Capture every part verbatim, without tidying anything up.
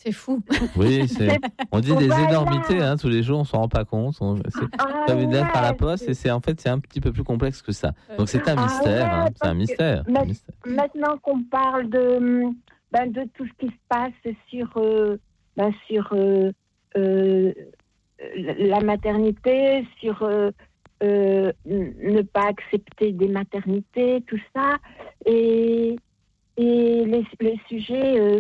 C'est fou. Oui, c'est... C'est- on dit des Voilà. énormités hein, tous les jours, on ne s'en rend pas compte. On... C'est Ah comme une lettre ouais, à la poste, et c'est en fait c'est un petit peu plus complexe que ça. Donc c'est un Ah mystère, ouais, hein, c'est parce un que mystère. ma- un mystère. Maintenant qu'on parle de, ben, de tout ce qui se passe sur, euh, ben, sur euh, euh, la maternité, sur euh, euh, ne pas accepter des maternités, tout ça, et, et les, les sujets, euh,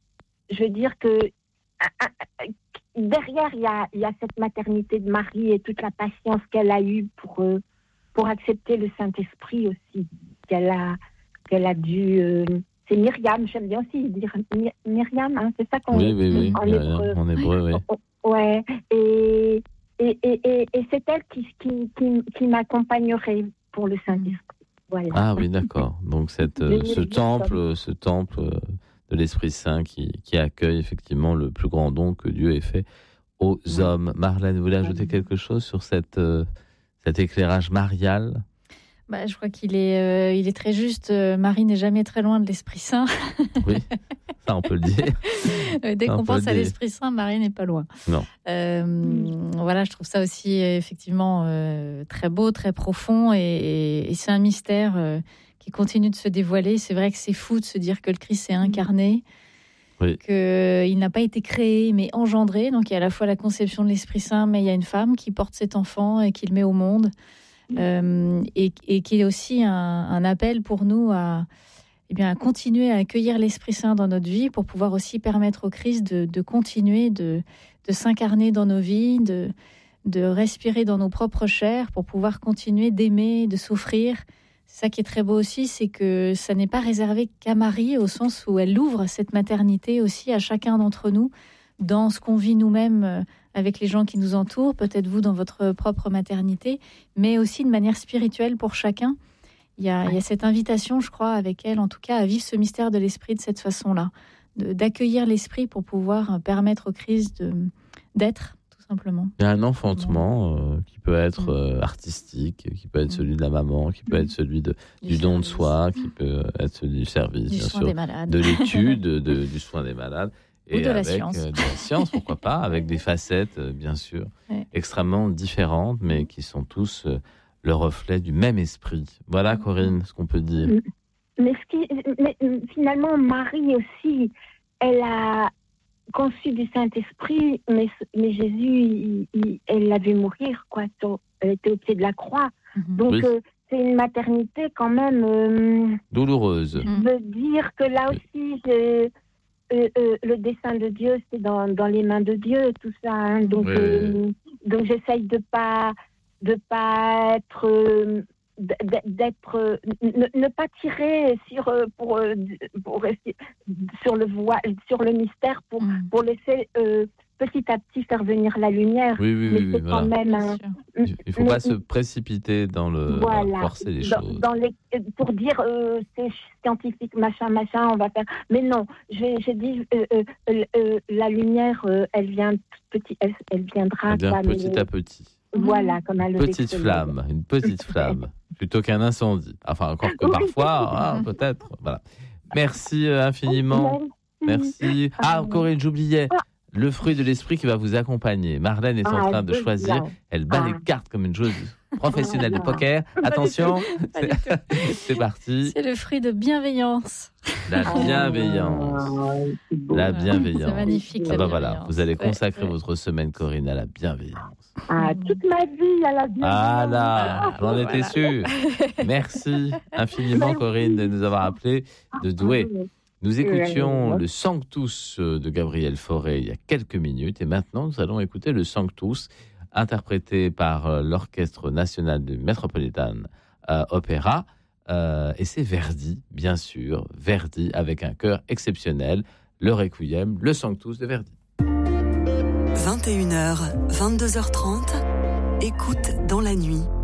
je veux dire que ah, ah, derrière, il y a, il y a cette maternité de Marie et toute la patience qu'elle a eue pour, euh, pour accepter le Saint-Esprit aussi, qu'elle a, qu'elle a dû... euh, c'est Myriam, j'aime bien aussi dire My- Myriam, hein, c'est ça qu'on Oui, oui, oui. en Myriam, hébreu. en hébreu, oui. Ouais, et, et, et, et, et c'est elle qui, qui, qui, qui m'accompagnerait pour le Saint-Esprit. Voilà. Ah oui, d'accord. Donc cette, euh, ce temple, ce temple euh, de l'Esprit Saint qui, qui accueille effectivement le plus grand don que Dieu ait fait aux hommes. Marlène, vous voulez ajouter quelque chose sur cette, euh, cet éclairage marial? Bah, je crois qu'il est, euh, il est très juste. Euh, Marie n'est jamais très loin de l'Esprit Saint. Oui, ça on peut le dire. Euh, Dès Ça, on qu'on peut pense le à dire. l'Esprit Saint, Marie n'est pas loin. Non. Euh, voilà, je trouve ça aussi euh, effectivement euh, très beau, très profond, et, et, et c'est un mystère euh, qui continue de se dévoiler. C'est vrai que c'est fou de se dire que le Christ s'est incarné, Oui. qu'il n'a pas été créé mais engendré. Donc il y a à la fois la conception de l'Esprit Saint, mais il y a une femme qui porte cet enfant et qui le met au monde. Euh, et, et qui est aussi un, un appel pour nous à, eh bien, à continuer à accueillir l'Esprit Saint dans notre vie pour pouvoir aussi permettre au Christ de, de continuer de, de s'incarner dans nos vies, de, de respirer dans nos propres chairs pour pouvoir continuer d'aimer, de s'offrir. C'est ça qui est très beau aussi, c'est que ça n'est pas réservé qu'à Marie, au sens où elle ouvre cette maternité aussi à chacun d'entre nous dans ce qu'on vit nous-mêmes avec les gens qui nous entourent, peut-être vous dans votre propre maternité, mais aussi de manière spirituelle pour chacun. Il y a, il y a cette invitation, je crois, avec elle, en tout cas, à vivre ce mystère de l'esprit de cette façon-là, de, d'accueillir l'esprit pour pouvoir permettre au Christ de, d'être, tout simplement. Il y a un enfantement euh, qui peut être euh, artistique, qui peut être celui de la maman, qui peut être celui de, du, du don de soi, qui peut être celui du service, du bien soin sûr, des malades. de l'étude, de, du soin des malades. Et Ou de la avec science. Euh, de la science, pourquoi pas, avec des facettes, euh, bien sûr, Ouais. extrêmement différentes, mais qui sont tous euh, le reflet du même esprit. Voilà, Corinne, ce qu'on peut dire. Mais, ce qui, mais finalement, Marie aussi, elle a conçu du Saint-Esprit, mais, mais Jésus, il, il, elle l'avait mourir, quoi. Elle était au pied de la croix. Mm-hmm. Donc, Oui. euh, c'est une maternité quand même... Euh, Douloureuse. Je veux dire que là aussi, j'ai... Euh, euh, le dessein de Dieu, c'est dans, dans les mains de Dieu, tout ça. Hein. Donc, Oui. euh, donc, j'essaye de pas de pas être euh, d'être euh, ne, ne pas tirer sur euh, pour, euh, pour rester sur le voile, sur le mystère pour Mm. pour laisser euh, petit à petit faire venir la lumière. Oui, oui, Mais oui, c'est oui, quand voilà. même un, Il ne faut mais- pas se précipiter dans le voilà. dans forcer les dans, choses. dans les, pour dire euh, c'est scientifique, machin, machin, on va faire. Mais non, j'ai, j'ai dit euh, euh, euh, la lumière, euh, elle vient petit, elle, elle viendra. Eh bien, quoi, petit mais- à petit. Voilà, comme un lever de Petite soleil. flamme, une petite flamme, plutôt qu'un incendie. Enfin, encore que Oui. parfois, hein, peut-être. Voilà. Merci euh, infiniment. Merci. Ah, Corinne, j'oubliais. Le fruit de l'esprit qui va vous accompagner. Marlène est en Ah, train de je choisir. viens. Elle bat Ah. les cartes comme une joueuse professionnelle de Ah. poker. Attention, Pas du tout. c'est parti. C'est le fruit de bienveillance. La bienveillance. Ah, c'est beau. La bienveillance. C'est magnifique, Ah la bah voilà, bienveillance. vous allez Ouais, consacrer ouais. votre semaine, Corinne, à la bienveillance. Ah, toute ma vie, à la bienveillance. Ah là, j'en Voilà. étais sûr. Merci infiniment, Corinne, de nous avoir appelés de Douai. Nous écoutions le Sanctus de Gabriel Fauré il y a quelques minutes et maintenant nous allons écouter le Sanctus interprété par l'Orchestre National du Metropolitan euh, Opera euh, et c'est Verdi, bien sûr, Verdi avec un chœur exceptionnel, le Requiem, le Sanctus de Verdi. vingt et une heures, vingt-deux heures trente, écoute dans la nuit,